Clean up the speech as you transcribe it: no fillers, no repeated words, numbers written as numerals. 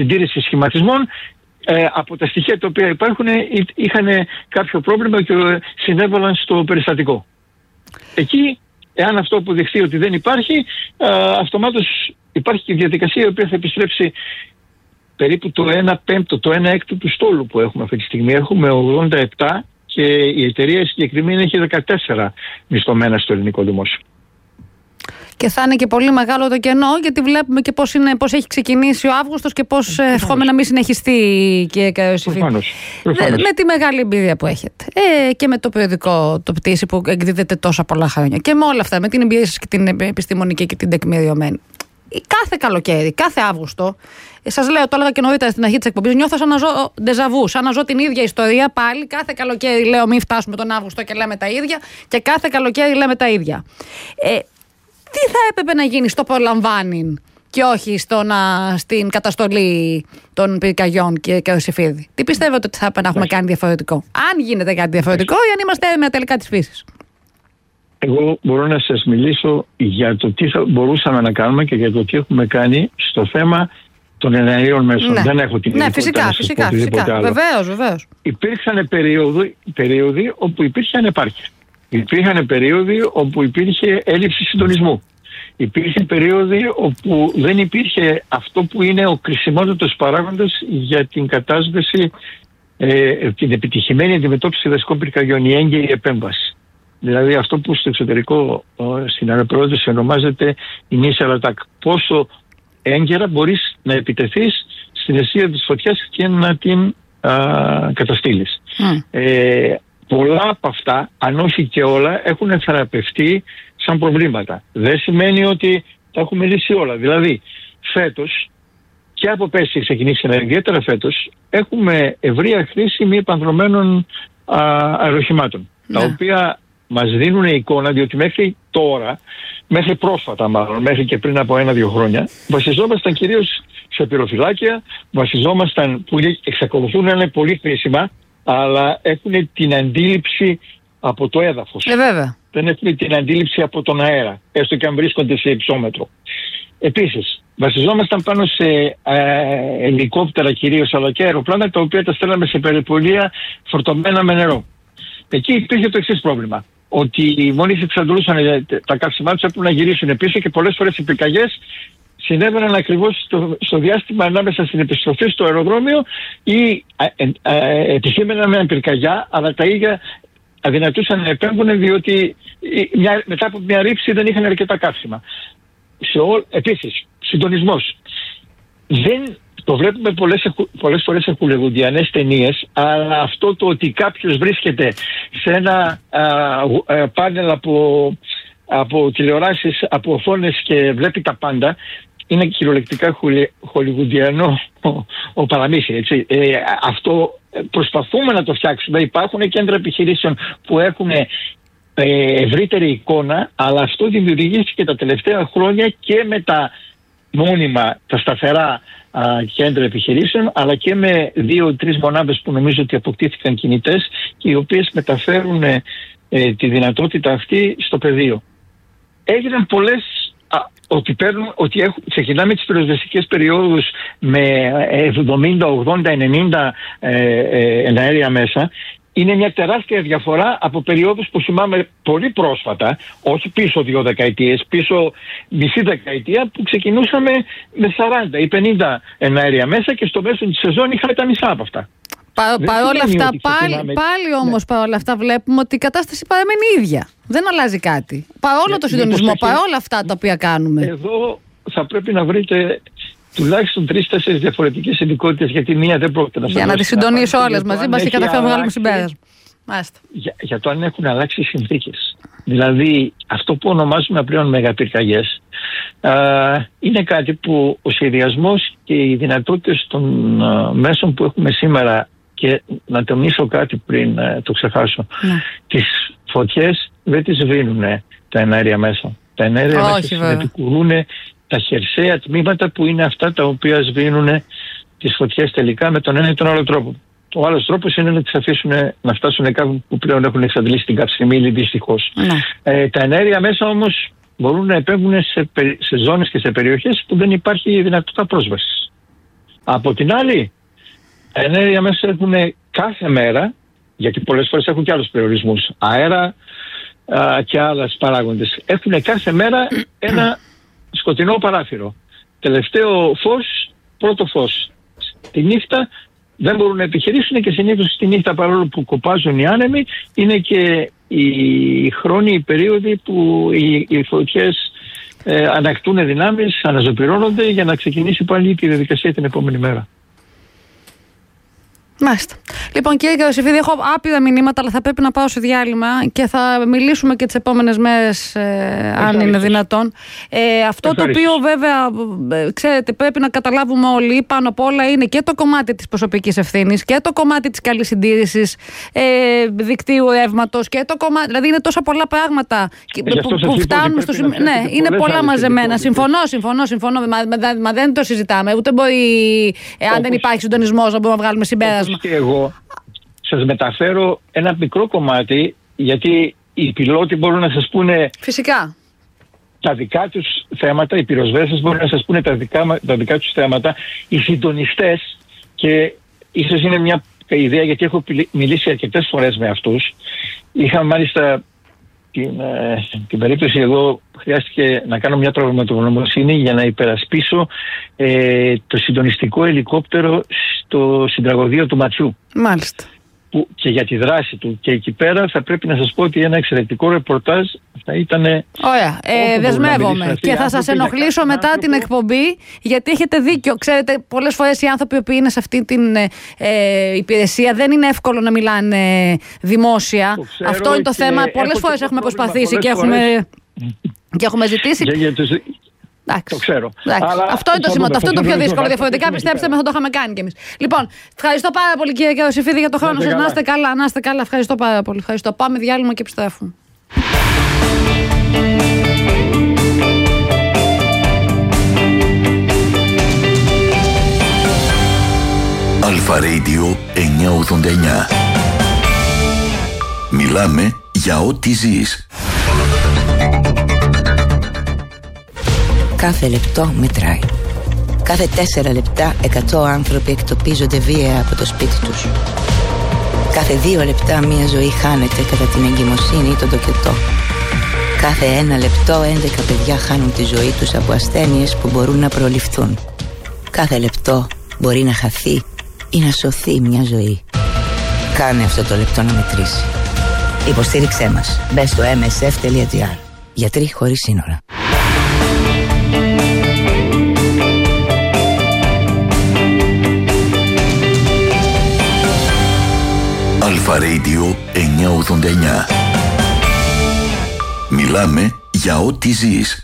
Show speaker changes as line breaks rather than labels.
συντήρηση σχηματισμών. Από τα στοιχεία τα οποία υπάρχουν είχαν κάποιο πρόβλημα και συνέβαλαν στο περιστατικό. Εκεί, εάν αυτό αποδειχθεί ότι δεν υπάρχει, αυτομάτως υπάρχει και η διαδικασία η οποία θα επιστρέψει περίπου το 1/5, το 1/6 του στόλου που έχουμε αυτή τη στιγμή. Έχουμε 87 και η εταιρεία συγκεκριμένη έχει 14 μισθωμένα στο ελληνικό δημόσιο.
Και θα είναι και πολύ μεγάλο το κενό, γιατί βλέπουμε και πώς έχει ξεκινήσει ο Αύγουστος και πώς εύχομαι να μην συνεχιστεί, κύριε Καριοσυφίδη. Με τη μεγάλη εμπειρία που έχετε και με το περιοδικό το πτήση που εκδίδεται τόσα πολλά χρόνια και με όλα αυτά, με την εμπειρία σας και την επιστημονική και την τεκμηριωμένη. Κάθε καλοκαίρι, κάθε Αύγουστο, σας λέω, το έλεγα και νωρίτερα στην αρχή της εκπομπής, νιώθω σαν να ζω ντεζαβού, σαν να ζω την ίδια ιστορία πάλι. Κάθε καλοκαίρι λέω μην φτάσουμε τον Αύγουστο και λέμε τα ίδια, και κάθε καλοκαίρι λέμε τα ίδια. Τι θα έπρεπε να γίνει στο προλαμβάνει και όχι στην καταστολή των πυρκαγιών, κύριε Καριοσυφίδη? Τι πιστεύετε ότι θα έπρεπε να έχουμε κάνει διαφορετικό? Αν γίνεται κάτι διαφορετικό ή αν είμαστε με τελικά της φύσης?
Εγώ μπορώ να σας μιλήσω για το τι θα μπορούσαμε να κάνουμε και για το τι έχουμε κάνει στο θέμα των εναερίων μέσων.
Ναι.
Δεν έχω την
ειδικότητα φυσικά. Βεβαίως.
Υπήρχαν περίοδοι όπου υπήρχε ανεπάρκεια. Υπήρχαν περίοδοι όπου υπήρχε έλλειψη συντονισμού. Υπήρχε περίοδοι όπου δεν υπήρχε αυτό που είναι ο κρισιμότατος παράγοντας για την κατάσβεση, την επιτυχημένη αντιμετώπιση δασικών πυρκαγιών, η έγκαιρη επέμβαση. Δηλαδή αυτό που στο εξωτερικό στην αεροπορία ονομάζεται η νήσια ατάκ. Πόσο έγκαιρα μπορείς να επιτεθείς στην αιστεία της φωτιάς και να την καταστήλεις. Πολλά από αυτά, αν όχι και όλα, έχουν θεραπευτεί σαν προβλήματα. Δεν σημαίνει ότι τα έχουμε λύσει όλα. Δηλαδή, φέτος και από πέρσι ξεκινήσει, ιδιαίτερα φέτος, έχουμε ευρεία χρήση μη επανδρωμένων αεροχημάτων. Τα οποία μας δίνουν εικόνα, διότι μέχρι τώρα, μέχρι πρόσφατα μάλλον, μέχρι και πριν από 1-2 χρόνια, βασιζόμασταν κυρίως σε πυροφυλάκια, βασιζόμασταν που εξακολουθούν να είναι πολύ χρήσιμα, αλλά έχουν την αντίληψη από το έδαφος.
Βέβαια.
Δεν έχουν την αντίληψη από τον αέρα, έστω και αν βρίσκονται σε υψόμετρο. Επίσης, βασιζόμασταν πάνω σε ελικόπτερα κυρίως, αλλά και αεροπλάνα, τα οποία τα στέλναμε σε περιπολία φορτωμένα με νερό. Εκεί υπήρχε το εξής πρόβλημα. Ότι μόλις εξαντλούσαν τα καύσιμά τους, έπρεπε να γυρίσουν πίσω και πολλές φορές οι πυρκαγιές συνέβαιναν ακριβώς στο διάστημα ανάμεσα στην επιστροφή στο αεροδρόμιο ή επισήμεναν με πυρκαγιά, αλλά τα ίδια αδυνατούσαν να επέμβουν διότι μετά από μια ρήψη δεν είχαν αρκετά καύσιμα. Επίσης, συντονισμός. Το βλέπουμε πολλές φορές σε χουλιγουντιανές ταινίες, αλλά αυτό το ότι κάποιος βρίσκεται σε ένα πάνελ από τηλεοράσεις, από οθόνες και βλέπει τα πάντα, είναι κυριολεκτικά χολιγουντιανό ο παραμύθι, έτσι. Αυτό προσπαθούμε να το φτιάξουμε. Υπάρχουν κέντρα επιχειρήσεων που έχουν ευρύτερη εικόνα, αλλά αυτό δημιουργήθηκε τα τελευταία χρόνια και με τα μόνιμα, τα σταθερά κέντρα επιχειρήσεων, αλλά και με 2-3 μονάδες που νομίζω ότι αποκτήθηκαν κινητές και οι οποίες μεταφέρουν τη δυνατότητα αυτή στο πεδίο. Έγιναν πολλές ότι ξεκινάμε τις πυροσβεστικές περιόδους με 70, 80, 90 εναέρια μέσα. Είναι μια τεράστια διαφορά από περιόδους που θυμάμαι πολύ πρόσφατα, όχι πίσω 2 δεκαετίες, πίσω μισή δεκαετία, που ξεκινούσαμε με 40 ή 50 εναέρια μέσα και στο μέσο της σεζόν είχαμε τα μισά από αυτά.
Παρόλα αυτά, πάλι όμως παρόλα αυτά βλέπουμε ότι η κατάσταση παραμένει ίδια. Δεν αλλάζει κάτι. Παρόλο το συντονισμό, παρόλα αυτά τα οποία κάνουμε. Εδώ
θα πρέπει να βρείτε τουλάχιστον 3-4 διαφορετικές ειδικότητες, γιατί μία δεν πρόκειται να σας
για να τις συντονίσω όλες μαζί μας και καταφέρουμε να βγάλουμε συμπέρασμα.
Για το αν έχουν αλλάξει οι συνθήκες. Δηλαδή, αυτό που ονομάζουμε πλέον μεγαπυρκαγιές είναι κάτι που ο σχεδιασμός και οι δυνατότητες των μέσων που έχουμε σήμερα, και να τονίσω κάτι πριν το ξεχάσω, τις φωτιές δεν τις σβήνουν τα εναέρια μέσα. Τα εναέρια μέσα συνεπικουρούν τα χερσαία τμήματα που είναι αυτά τα οποία σβήνουν τις φωτιές τελικά με τον ένα ή τον άλλο τρόπο. Ο άλλος τρόπος είναι να τις αφήσουν να φτάσουν κάπου που πλέον έχουν εξαντλήσει την καυσιμίλη, δυστυχώς. Τα εναέρια μέσα όμως μπορούν να επέμβουν σε ζώνες και σε περιοχές που δεν υπάρχει δυνατότητα πρόσβασης. Από την άλλη, ενέργεια μέσα έχουν κάθε μέρα, γιατί πολλές φορές έχουν και άλλους περιορισμούς, αέρα και άλλες παράγοντες. Έχουν κάθε μέρα ένα σκοτεινό παράθυρο. Τελευταίο φως, πρώτο φως. Τη νύχτα δεν μπορούν να επιχειρήσουν και συνήθως τη νύχτα, παρόλο που κοπάζουν οι άνεμοι, είναι και οι χρόνοι, οι περίοδοι που οι φωτιές ανακτούν δυνάμεις, αναζωπυρώνονται για να ξεκινήσει πάλι τη διαδικασία την επόμενη μέρα.
Μάλιστα. Λοιπόν, κύριε Καροσιφίδη, έχω άπειρα μηνύματα, αλλά θα πρέπει να πάω σε διάλειμμα και θα μιλήσουμε και τις επόμενες μέρες, αν είναι δυνατόν. Αυτό το οποίο βέβαια, ξέρετε, πρέπει να καταλάβουμε όλοι, πάνω απ' όλα είναι και το κομμάτι της προσωπικής ευθύνης και το κομμάτι της καλής συντήρησης δικτύου ρεύματος και το κομμάτι. Δηλαδή, είναι τόσα πολλά πράγματα που φτάνουν στο σημείο. Ναι, είναι πολλά μαζεμένα. Συμφωνώ. Μα δεν το συζητάμε. Ούτε μπορεί, αν δεν υπάρχει συντονισμός, να μπορούμε να βγάλουμε συμπέρασμα.
Και εγώ σας μεταφέρω ένα μικρό κομμάτι, γιατί οι πιλότοι μπορούν να σας πούνε
φυσικά
τα δικά τους θέματα, οι πυροσβέστες μπορούν να σας πούνε τα δικά τους θέματα, οι συντονιστές, και ίσως είναι μια ιδέα, γιατί έχω μιλήσει αρκετές φορές με αυτούς. Είχα μάλιστα την περίπτωση, εγώ χρειάστηκε να κάνω μια πραγματογνωμοσύνη για να υπερασπίσω το συντονιστικό ελικόπτερο στην τραγωδία του Ματσού.
Μάλιστα.
Και για τη δράση του. Και εκεί πέρα θα πρέπει να σας πω ότι ένα εξαιρετικό ρεπορτάζ θα ήταν.
Ωραία. Δεσμεύομαι. Και θα σας ενοχλήσω μετά την εκπομπή, γιατί έχετε δίκιο. Ξέρετε, πολλές φορές οι άνθρωποι που είναι σε αυτή την υπηρεσία δεν είναι εύκολο να μιλάνε δημόσια. Αυτό είναι το θέμα. Πολλές φορές έχουμε προσπαθήσει και έχουμε ζητήσει.
Το ξέρω.
Αλλά αυτό είναι το σημαντικό. Αυτό είναι το πιο δύσκολο. Διαφορετικά, πιστέψτε με, θα το είχαμε κάνει κι εμείς. Λοιπόν, ευχαριστώ πάρα πολύ, κύριε Καροσιφίδη, για το χρόνο σας. Να είστε καλά, να είστε καλά. Ευχαριστώ πάρα πολύ. Ευχαριστώ. Πάμε διάλειμμα και επιστρέφουμε.
Αλφα Radio 989. Μιλάμε για ό,τι ζεις.
Κάθε λεπτό μετράει. Κάθε 4 λεπτά 100 άνθρωποι εκτοπίζονται βία από το σπίτι τους. Κάθε 2 λεπτά μια ζωή χάνεται κατά την εγκυμοσύνη ή τον τοκετό. Κάθε 1 λεπτό 11 παιδιά χάνουν τη ζωή τους από ασθένειες που μπορούν να προληφθούν. Κάθε λεπτό μπορεί να χαθεί ή να σωθεί μια ζωή. Κάνε αυτό το λεπτό να μετρήσει. Υποστήριξέ μας. Μπες στο msf.gr. Γιατροί χωρίς σύνορα.
Αλφα Radio 989. Μιλάμε για ό,τι ζεις.